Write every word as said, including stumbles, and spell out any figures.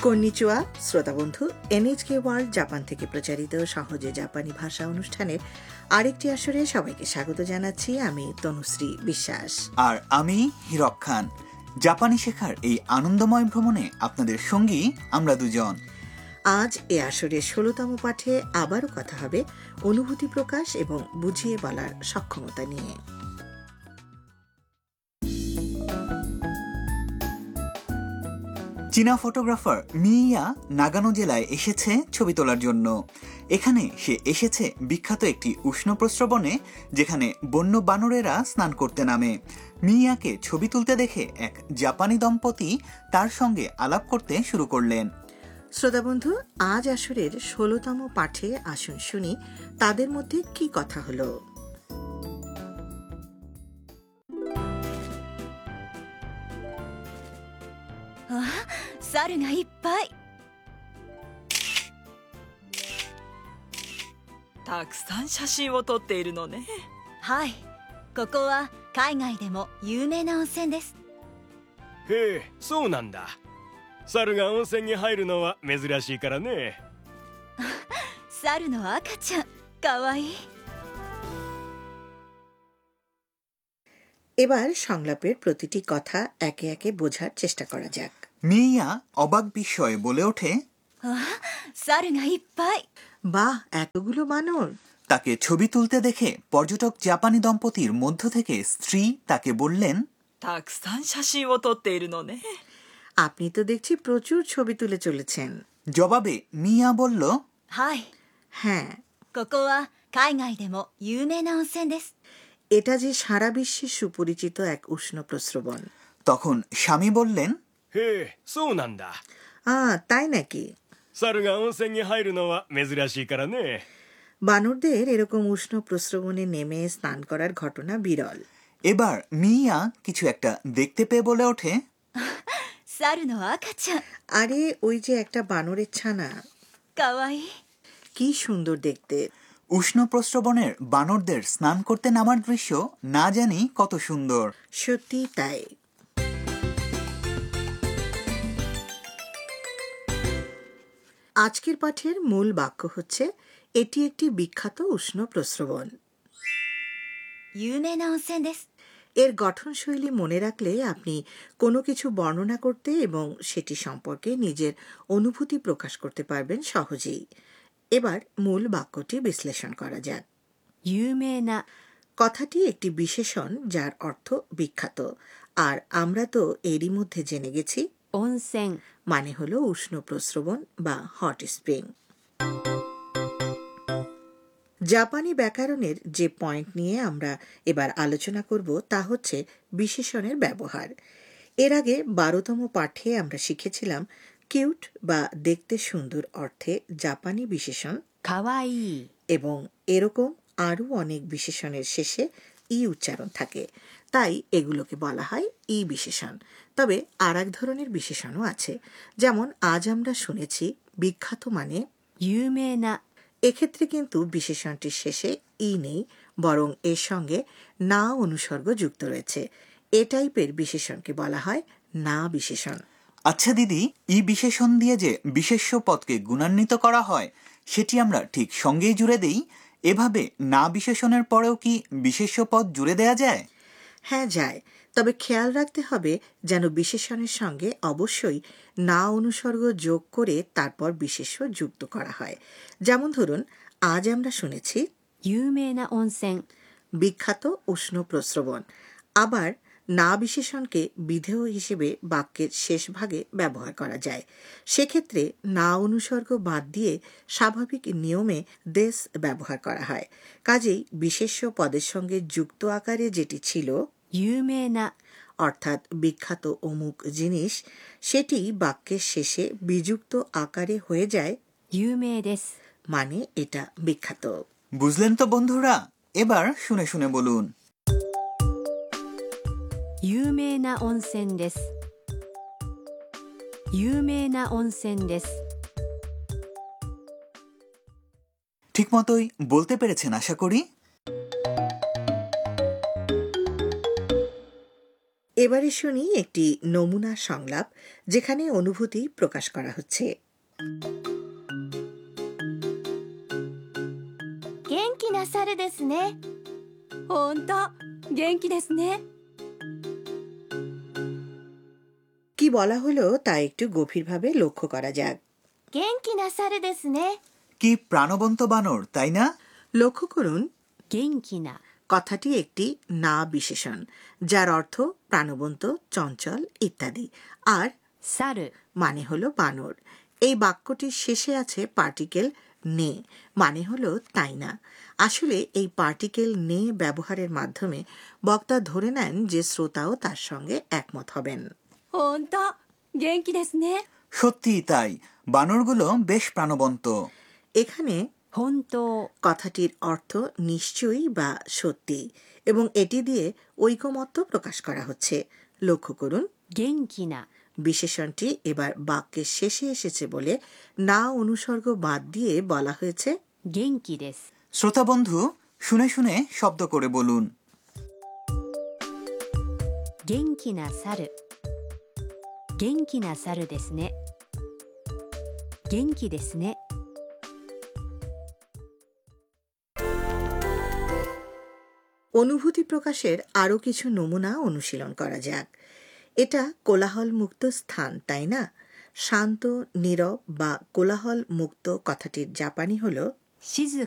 Konnichiwa শ্রোতা বন্ধু, NHK world Japan থেকে প্রচারিত সহজে জাপানি ভাষা অনুষ্ঠানের আরেকটি আসরে সবাইকে স্বাগত জানাচ্ছি। আমি তনুশ্রী বিশ্বাস আর আমি হিরক খান। জাপানি শেখার এই আনন্দময় ভ্রমণে আপনাদের সঙ্গী আমরা দুজন। আজ এ আসরের ষোলতম পাঠে আবারও কথা হবে অনুভূতি প্রকাশ এবং বুঝিয়ে বলার সক্ষমতা নিয়ে। চীনা ফটোগ্রাফার মিয়া নাগানো জেলায় এসেছে ছবি তোলার জন্য। এখানে সে এসেছে বিখ্যাত একটি উষ্ণ প্রস্রবণে, যেখানে বন্য বানরেরা স্নান করতে নামে। মিয়াকে ছবি তুলতে দেখে এক জাপানি দম্পতি তার সঙ্গে আলাপ করতে শুরু করলেন। শ্রোতা বন্ধু, আজ আসরের ষোলতম পাঠে আসুন শুনি তাদের মধ্যে কি কথা হলো। 猿がいっぱい。 たくさん写真を撮っているのね。 はい、ここは海外でも有名な温泉です。 へえ、そうなんだ。猿が温泉に入るのは珍しいからね。 猿の赤ちゃん、かわいい。 এবার সংলাপের প্রতিটি কথা একে একে বোঝার চেষ্টা করা যাক। মিয়া অবাক বিস্ময়ে বলে ওঠে, 猿がいっぱい。 বাহ, এতগুলো বানর! তাকে ছবি তুলতে দেখে পর্যটক জাপানি দম্পতির মধ্য থেকে স্ত্রী তাকে বললেন, たくさん写真を撮っているのね。 আপনি তো দেখছি প্রচুর ছবি তুলে চলেছেন। জবাবে মিয়া বলল, はい、 হ্যাঁ, ここは海外でも有名な温泉です。 এটা যে সারা বিশ্বে সুপরিচিত এক উষ্ণ প্রস্রবণ। তখন স্বামী বললেন, へえ、そうなんだ。 আহ তাই নাকি? 猿が温泉に入るのは珍しいからね。 বানরদের এরকম উষ্ণ প্রস্রবণে নেমে স্নান করার ঘটনা বিরল। এবার মিয়া কিছু একটা দেখতে পেয়ে বলে ওঠে, 猿の赤ちゃん、 আরে ওই যে একটা বানরের ছানা, かわいい。 কি সুন্দর দেখতে। উষ্ণ প্রস্রবণের বানরদের স্নান করতে নামার দৃশ্য না জানি কত সুন্দর। সত্যি তাই। আজকের পাঠের মূল বাক্য হচ্ছে, এটি একটি বিখ্যাত উষ্ণ প্রস্রবণ। 有名な温泉です。 এর গঠনশৈলী মনে রাখলে আপনি কোনো কিছু বর্ণনা করতে এবং সেটি সম্পর্কে নিজের অনুভূতি প্রকাশ করতে পারবেন সহজেই। এবার মূল বাক্যটি বিশ্লেষণ করা যাক। 有名な কথাটি একটি বিশেষণ যার অর্থ বিখ্যাত, আর আমরা তো এরই মধ্যে জেনে গেছি 温泉。 মানে হলো উষ্ণ প্রস্রবণ বা হট স্প্রিং। জাপানি ব্যাকরণের যে পয়েন্ট নিয়ে আমরা এবার আলোচনা করব তা হচ্ছে বিশেষণের ব্যবহার। এর আগে বারোতম পাঠে আমরা শিখেছিলাম কিউট বা দেখতে সুন্দর অর্থে জাপানি বিশেষণ かわいい。 এবং এরকম আরও অনেক বিশেষণের শেষে ই উচ্চারণ থাকে, তাই এগুলোকে বলা হয় ই বিশেষণ। তবে আর এক ধরনের বিশেষণও আছে, যেমন আজ আমরা শুনেছি বিখ্যাত মানে 有名な এক্ষেত্রে কিন্তু বিশেষণটির শেষে ই নেই, বরং এর সঙ্গে না অনুসর্গ যুক্ত রয়েছে। এ টাইপের বিশেষণকে বলা হয় না বিশেষণ। আচ্ছা দিদি, ই বিশেষণ দিয়ে যে বিশেষ্য পদকে গুণান্বিত করা হয় সেটি আমরা ঠিক সঙ্গেই জুড়ে দেই। এভাবে না বিশেষণের পরেও কি বিশেষ্য পদ জুড়ে দেয়া যায়? হ্যাঁ, যায়, তবে খেয়াল রাখতে হবে যেন বিশেষণের সঙ্গে অবশ্যই না অনুসর্গ যোগ করে তারপর বিশেষ্য যুক্ত করা হয়। যেমন ধরুন, আজ আমরা শুনেছি 有名な温泉。 বিখ্যাত উষ্ণ প্রস্রবণ। আবার না বিশেষণকে বিধেয় হিসেবে বাক্যের শেষ ভাগে ব্যবহার করা যায়। সেক্ষেত্রে না অনুসর্গ বাদ দিয়ে স্বাভাবিক নিয়মে দেশ ব্যবহার করা হয়। কাজেই বিশেষ্য পদের সঙ্গে যুক্ত আকারে যেটি ছিল 有名な অর্থাৎ বিখ্যাত অমুক জিনিস, সেটি বাক্যের শেষে বিযুক্ত আকারে হয়ে যায় 有名です。 মানে এটা বিখ্যাত। বুঝলেন তো বন্ধুরা? এবার শুনে শুনে বলুন। 有名な温泉です。有名な温泉です。 ঠিক মতোই বলতে পেরেছেন আশা করি। এবারে শুনি একটি নমুনা সংলাপ যেখানে অনুভূতি প্রকাশ করা হচ্ছে। 元気な猿ですね。ほんと元気ですね。 কি বলা হলো তা একটু গভীরভাবে লক্ষ্য করা যাক। 元気な猿ですね。 কি প্রাণবন্ত বানর, তাই না? লক্ষ্য করুন 元気な কথাটি একটি না বিশেষণ, যার অর্থ প্রাণবন্ত, চঞ্চল ইত্যাদি, আর 猿 মানে হলো বানর। এই বাক্যটির শেষে আছে পার্টিকেল নে, মানে হলো তাই না। আসলে এই পার্টিকেল নে ব্যবহারের মাধ্যমে বক্তা ধরে নেন যে শ্রোতাও তার সঙ্গে একমত হবেন। ほんと元気ですね。 সত্যিই তাই, বানরগুলো বেশ প্রাণবন্ত। এখানে 本当 কথাটির অর্থ নিশ্চয়ই বা সত্যি, এবং এটি দিয়ে ঐকমত্য প্রকাশ করা হচ্ছে। লক্ষ্য করুন 元気な বিশেষণটি এবার বাক্যের শেষে এসেছে বলে না অনুসর্গ বাদ দিয়ে বলা হয়েছে 元気です。 শ্রোতা বন্ধু, শুনে শুনে শব্দ করে বলুন। 元気な猿。元気な猿ですね。元気ですね。 অনুভূতি প্রকাশের আরও কিছু নমুনা অনুশীলন করা যাক। এটা কোলাহল মুক্ত স্থান, তাই না? শান্ত, নীরব বা কোলাহল মুক্ত কথাটির জাপানি হলো 静